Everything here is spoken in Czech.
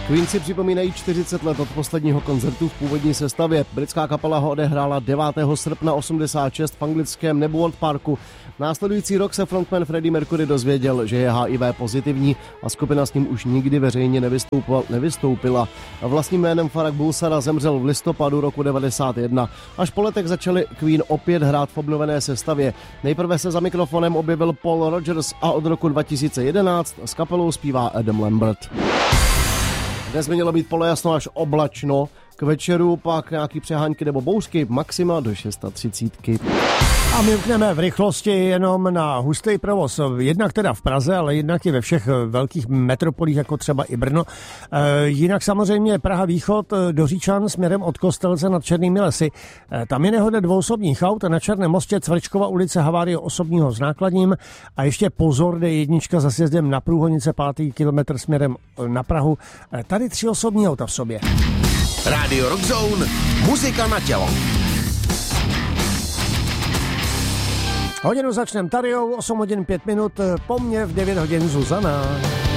Queen si připomínají 40 let od posledního koncertu v původní sestavě. Britská kapela ho odehrála 9. srpna 86 v anglickém Nebworth Parku. Následující rok se frontman Freddie Mercury dozvěděl, že je HIV pozitivní a skupina s ním už nikdy veřejně nevystoupila. Vlastním jménem Farag Bulsara zemřel v listopadu roku 91. Až po letech začali Queen opět hrát v obnovené sestavě. Nejprve se za mikrofonem objevil Paul Rodgers a od roku 2011 s kapelou zpívá Adam Lambert. Dnes by mělo být polojasno až oblačno, k večeru pak nějaký přehánky nebo bouřky, maxima do 630. A my mkneme v rychlosti jenom na hustý provoz, jednak teda v Praze, ale jednak i ve všech velkých metropolích, jako třeba i Brno. Jinak samozřejmě Praha východ do Říčan směrem od Kostelce nad Černými lesy. Tam je nehoda dvouosobních aut, na Černém mostě Cvrčkova ulice havárie osobního s nákladním a ještě pozor, D1 za sjezdem na Průhonice 5. kilometr směrem na Prahu. Tady 3 osobní auta v sobě. Rádio Rockzone, muzika na tělo. Hodinu začneme Tariou, 8 hodin 5 minut, po mně v 9 hodin Zuzana.